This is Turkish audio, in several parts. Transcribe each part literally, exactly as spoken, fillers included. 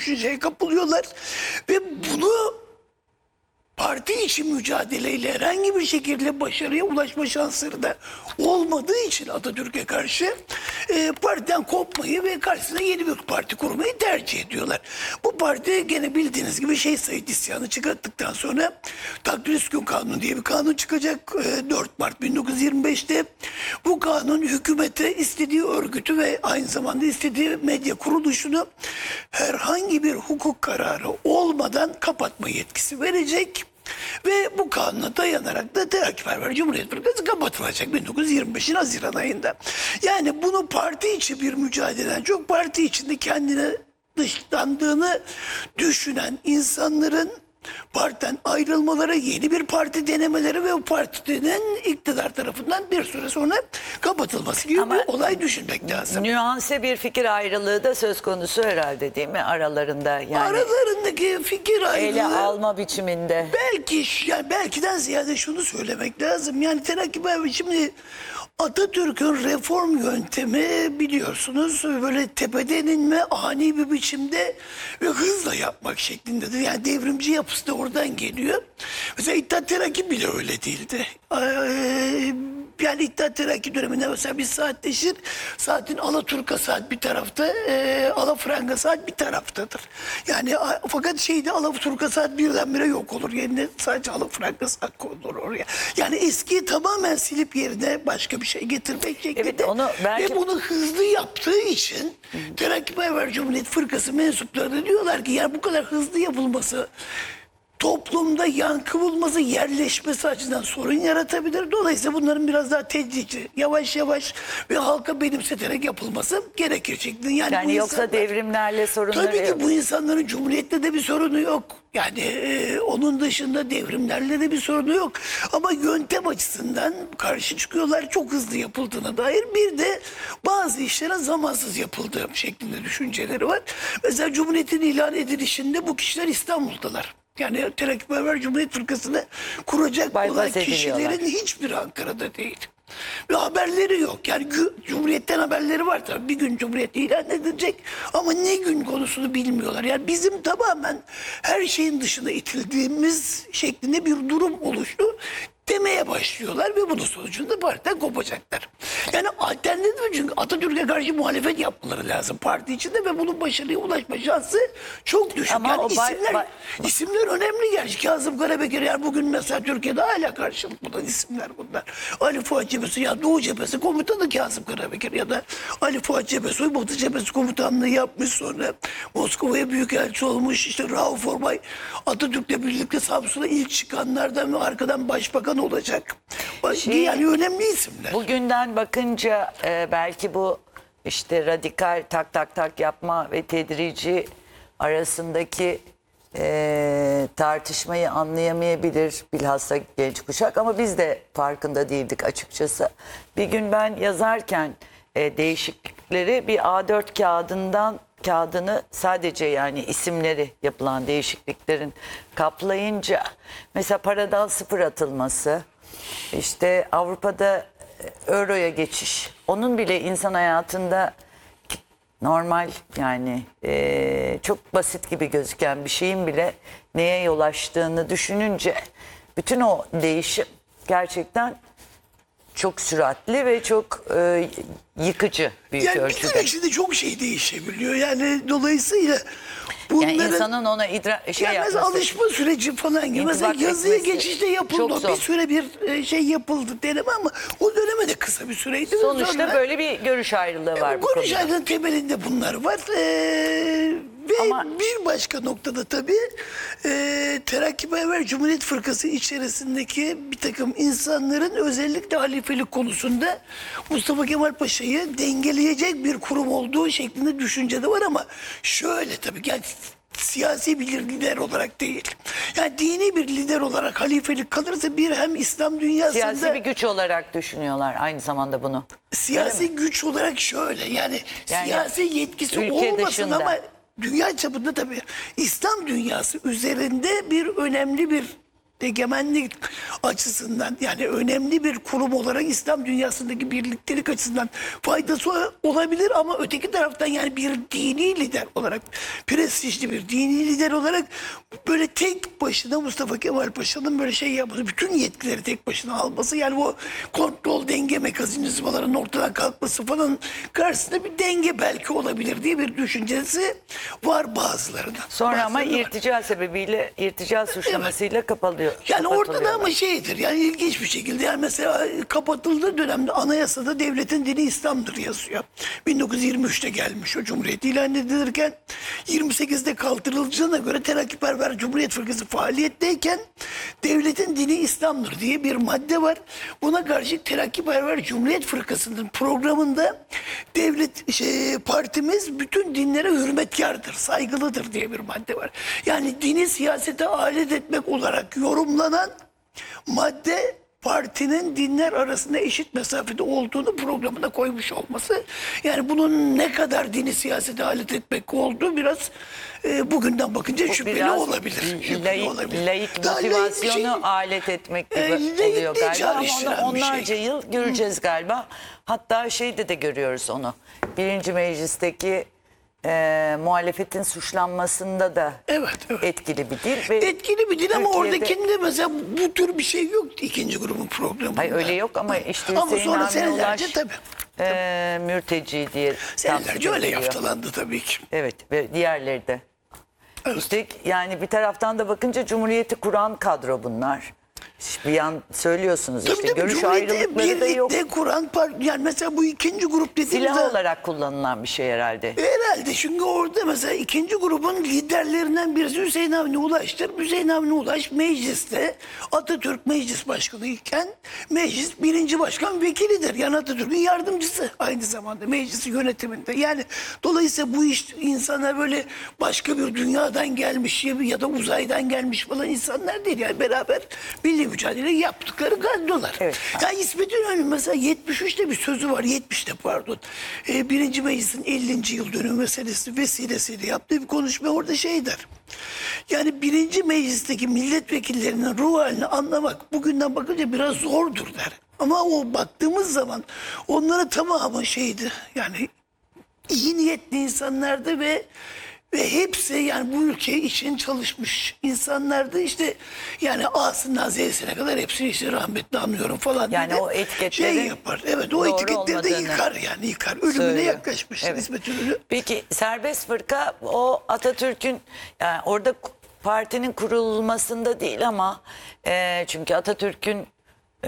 düşünceye kapılıyorlar ve bunu parti içi mücadeleyle herhangi bir şekilde başarıya ulaşma şansları da olmadığı için Atatürk'e karşı e, partiden kopmayı ve karşısına yeni bir parti kurmayı tercih ediyorlar. Bu parti gene bildiğiniz gibi Şeyh Said isyanı çıkarttıktan sonra Takdir Üskün Kanunu diye bir kanun çıkacak e, dört Mart bin dokuz yüz yirmi beş'te. Bu kanun hükümete istediği örgütü ve aynı zamanda istediği medya kuruluşunu herhangi bir hukuk kararı olmadan kapatma yetkisi verecek. Ve bu kanuna dayanarak da Terakkiperver Cumhuriyet Fırkası kapatılacak bin dokuz yüz yirmi beş'in Haziran ayında. Yani bunu parti içi bir mücadeleden çok parti içinde kendine dışlandığını düşünen insanların partiden ayrılmaları, yeni bir parti denemeleri ve o partinin iktidar tarafından bir süre sonra kapatılması gibi Ama bir olay düşünmek lazım. Nüanse bir fikir ayrılığı da söz konusu herhalde, değil mi, aralarında? Yani Aralarındaki fikir ayrılığı ele alma biçiminde. belki yani belkiden ziyade şunu söylemek lazım. Yani Terakkiperver şimdi Atatürk'ün reform yöntemi biliyorsunuz böyle tepeden inme, ani bir biçimde ve hızla yapmak şeklindedir. Yani devrimci yapısı da oradan geliyor. Mesela İttihat Terakki bile öyle değildi. Ee, yani İttihat Terakki döneminde mesela bir saatleşir. Saatin Alaturka saat bir tarafta, e, Alafranga saat bir taraftadır. Yani a, fakat şeyde Alaturka saat birdenbire yok olur. Yerine sadece Alafranga saat konulur oraya. Yani eskiyi tamamen silip yerine başka bir şey getirmek şeklinde. Evet, onu belki... Ve bunu hızlı yaptığı için Terakkiperver Cumhuriyet Fırkası mensupları da diyorlar ki yani bu kadar hızlı yapılması toplumda yankı bulması, yerleşmesi açısından sorun yaratabilir. Dolayısıyla bunların biraz daha tedrici, yavaş yavaş ve halka benimseterek yapılması gerekir şeklinde. Yani, Yani yoksa insanlar, devrimlerle sorunları tabii ki yok. bu insanların Cumhuriyet'te de bir sorunu yok. Yani e, onun dışında devrimlerle de bir sorunu yok. Ama yöntem açısından karşı çıkıyorlar. Çok hızlı yapıldığına dair. Bir de bazı işlerin zamansız yapıldığı şeklinde düşünceleri var. Mesela Cumhuriyet'in ilan edilişinde bu kişiler İstanbul'dalar. Yani Terakkiperver Cumhuriyet Fırkası'nı kuracak Bypass olan ediliyorlar. kişilerin hiçbiri Ankara'da değil. Ve haberleri yok. Yani Cumhuriyet'ten haberleri var tabii. Bir gün Cumhuriyet ilan edilecek ama ne gün konusunu bilmiyorlar. Yani bizim tamamen her şeyin dışına itildiğimiz şeklinde bir durum oluştu demeye başlıyorlar ve bunun sonucunda partiden kopacaklar. Yani alternatif, çünkü Atatürk'e karşı muhalefet yapmaları lazım parti içinde ve bunun başarıya ulaşma şansı çok düşük. Ama yani o bay- isimler, bay- isimler önemli gerçi. Kazım Karabekir, yani bugün mesela Türkiye'de hala karşılık bulan isimler bunlar. Ali Fuat Cebesoy, ya Doğu Cephesi komutanı Kazım Karabekir ya da Ali Fuat Cebesoy Batı Cephesi komutanlığı yapmış, sonra Moskova'ya büyükelçi olmuş. İşte Rauf Orbay Atatürk'le birlikte Samsun'a ilk çıkanlardan ve arkadan başbakan olacak. Şey, yani önemli isimler. Bugünden bakınca e, belki bu işte radikal tak tak tak yapma ve tedrici arasındaki e, tartışmayı anlayamayabilir bilhassa genç kuşak, ama biz de farkında değildik açıkçası. Bir gün ben yazarken e, değişiklikleri bir A dört kağıdından kağıdını sadece yani isimleri yapılan değişikliklerin kaplayınca, mesela paradan sıfır atılması, işte Avrupa'da euroya geçiş, onun bile insan hayatında normal yani e, çok basit gibi gözüken bir şeyin bile neye yol açtığını düşününce bütün o değişim gerçekten çok süratli ve çok e, yıkıcı büyük Yani ölçüde. bir içinde çok şey değişebiliyor. Yani dolayısıyla bunların... Yani insanın ona idra şey yani yapması. alışma süreci falan gibi. Mesela İntibak yazıya etmesi geçişte yapıldı. çok zor. Bir süre bir e, şey yapıldı deneme ama o döneme de kısa bir süreydi. Sonuçta Sonra, böyle bir görüş ayrılığı var bu görüş konuda. ayrılığının temelinde bunlar var. Ee, ve Ama- bir başka noktada tabii e, Terakkiperver Cumhuriyet Fırkası içerisindeki bir takım insanların özellikle halifelik konusunda Mustafa Kemal Paşa'yı dengeleyecek bir kurum olduğu şeklinde düşünce de var ama şöyle tabii yani siyasi bir lider olarak değil. Yani dini bir lider olarak halifelik kalırsa bir hem İslam dünyasında... Siyasi bir güç olarak düşünüyorlar aynı zamanda bunu. Siyasi güç olarak şöyle yani, Yani siyasi yetkisi ülke olmasın dışında. ama dünya çapında tabii İslam dünyası üzerinde bir önemli bir egemenlik açısından yani önemli bir kurum olarak İslam dünyasındaki birliktelik açısından faydası olabilir ama öteki taraftan yani bir dini lider olarak, prestijli bir dini lider olarak böyle tek başına Mustafa Kemal Paşa'nın böyle şey yapması, bütün yetkileri tek başına alması, yani o kontrol denge mekanizmalarının ortadan kalkması falan karşısında bir denge belki olabilir diye bir düşüncesi var bazılarının. Sonra ama Bazılarının var. irtica sebebiyle, irtica suçlamasıyla kapalıyor. Yani ortada kapatılıyorlar. ama şeydir yani ilginç bir şekilde yani mesela kapatıldığı dönemde anayasada devletin dini İslam'dır yazıyor. bin dokuz yüz yirmi üçte gelmiş o Cumhuriyet ilan edilirken yirmi sekizde kaldırılacağına göre Terakkiperver Cumhuriyet Fırkası faaliyetteyken devletin dini İslam'dır diye bir madde var. Buna karşı Terakkiperver Cumhuriyet Fırkası'nın programında devlet şey, partimiz bütün dinlere hürmetkardır, saygılıdır diye bir madde var. Yani dini siyasete alet etmek olarak yorumlanan madde partinin dinler arasında eşit mesafede olduğunu programına koymuş olması. Yani bunun ne kadar dini siyasete alet etmek olduğu biraz e, bugünden bakınca Bu şüpheli biraz olabilir. Şüpheli Laik, olabilir. laik Daha laik bir motivasyonu şey- alet etmek gibi E, laikliği oluyor galiba ama çağrıştıran onu bir şey. onlarca yıl göreceğiz galiba. Hatta şeyde de görüyoruz onu. Birinci meclisteki e, muhalefetin suçlanmasında da Evet, evet. etkili bir dil. Ve Etkili bir dil ama Türkiye'de- oradakinde mesela bu tür bir şey yoktu ikinci grubun programında. Hayır öyle yok ama işte Ama Hüseyin sonra Avni senelerce Ulaş tabii. e, mürteci diye Senelerce tavsiye öyle ediliyor. yaftalandı tabii ki. Evet ve diğerleri de. Evet. İşte yani bir taraftan da bakınca Cumhuriyeti kuran kadro bunlar. Bir yan söylüyorsunuz Tabii işte tabii, görüş Cumhuriyeti ayrılıkları da yok. birlikte kuran par- yani mesela bu ikinci grup dediğimizde Silah olarak kullanılan bir şey herhalde. herhalde çünkü orada mesela ikinci grubun liderlerinden birisi Hüseyin Avni Ulaş'tır. Hüseyin Avni Ulaş mecliste Atatürk meclis başkanı iken meclis birinci başkan vekilidir. Yani Atatürk'ün yardımcısı aynı zamanda meclisi yönetiminde. Yani dolayısıyla bu iş insana böyle başka bir dünyadan gelmiş ya da uzaydan gelmiş falan insanlar değil. Yani beraber milli mücadele yaptıkları kadrolar. Evet. Ya İsmet İnönü'nün mesela yetmiş üçte bir sözü var. yetmişte pardon. Ee, birinci Meclis'in ellinci yıl dönümü meselesi vesilesiyle yaptığı bir konuşma orada şey der. Yani birinci Meclis'teki milletvekillerinin ruh halini anlamak bugünden bakınca biraz zordur der. Ama o baktığımız zaman onlara tamamı şeydi. Yani iyi niyetli insanlardı ve ve hepsi yani bu ülke için çalışmış insanlardı. İşte yani A'sından Z'sine kadar hepsini işte rahmetli anlıyorum falan. Yani diye o etiketlerin şey yapar. Evet o doğru etiketleri de olmadığını yıkar yani yıkar. Ölümüne söylüyor. yaklaşmış Evet. İsmet İnönü. Peki serbest fırka o Atatürk'ün yani orada partinin kurulmasında değil ama e, çünkü Atatürk'ün e,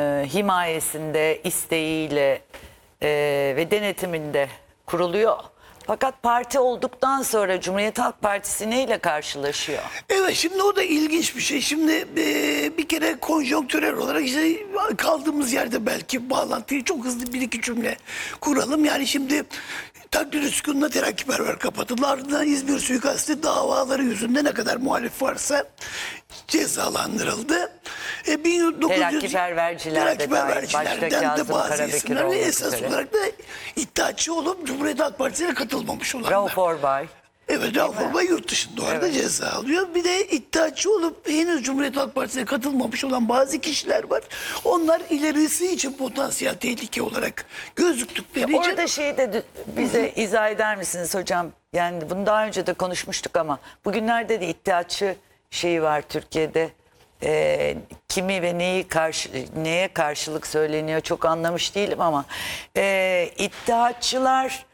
himayesinde, isteğiyle e, ve denetiminde kuruluyor. Fakat parti olduktan sonra Cumhuriyet Halk Partisi neyle karşılaşıyor? Evet şimdi o da ilginç bir şey. Şimdi e, bir kere konjonktürel olarak işte kaldığımız yerde belki bağlantıyı çok hızlı bir iki cümle kuralım. Yani şimdi takdir-i sükunla terakkiperver kapatıldı. Ardından İzmir suikastı davaları yüzünde ne kadar muhalif varsa cezalandırıldı. E, bin dokuz yüz Terakkiperverciler de dahil, başta terakkipervercilerden de Kazım bazı Karabekir isimler ve olmak esas üzere. olarak da iddiaçı olup Cumhuriyet Halk Partisi'ne katılmamış olanlar. Rauf Orbay. Evet, Rauf Orbay yurt dışında orada ceza alıyor. Bir de iddiaçı olup henüz Cumhuriyet Halk Partisi'ne katılmamış olan bazı kişiler var. Onlar ilerisi için potansiyel tehlike olarak gözüktükleri için... Orada şeyi de dü- bize izah eder misiniz hocam? Yani bunu daha önce de konuşmuştuk ama bugünlerde de iddiaçı şeyi var Türkiye'de. Ee, kimi ve neyi karşı, neye karşılık söyleniyor çok anlamış değilim ama e, iddiaçılar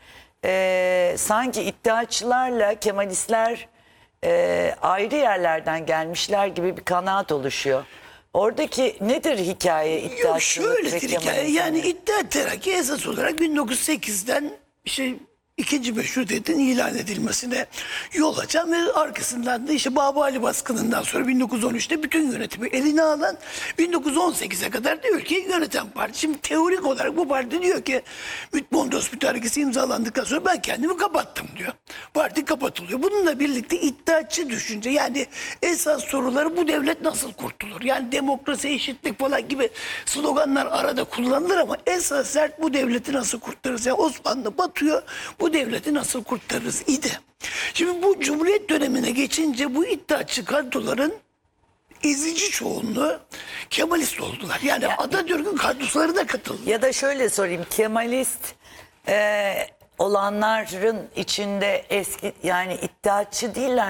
e, sanki iddiaçılarla Kemalistler e, ayrı yerlerden gelmişler gibi bir kanaat oluşuyor. Oradaki nedir hikaye Yok iddiaçılık şöyle ve hikaye Kemalizm? yani iddia terakki esas olarak bin dokuz yüz sekizden işte ikinci meşrutiyetin ilan edilmesine yol açan ve arkasından da işte Babali baskınından sonra bin dokuz yüz on üçte bütün yönetimi eline alan bin dokuz yüz on sekize kadar da ülkeyi yöneten parti. Şimdi teorik olarak bu parti diyor ki Mondros Mütarekesi imzalandıktan sonra ben kendimi kapattım diyor. Parti kapatılıyor. Bununla birlikte iddiaçı düşünce yani esas soruları bu devlet nasıl kurtulur? Yani demokrasi, eşitlik falan gibi sloganlar arada kullanılır ama esas dert bu devleti nasıl kurtarırız? Yani Osmanlı batıyor, bu devleti nasıl kurtarırız idi. Şimdi bu Cumhuriyet dönemine geçince bu iddiaçı kadroların ezici çoğunluğu Kemalist oldular. Yani Atatürk'ün kadroları da katıldı. Ya da şöyle sorayım, Kemalist e, olanların içinde eski, yani iddiatçı değiller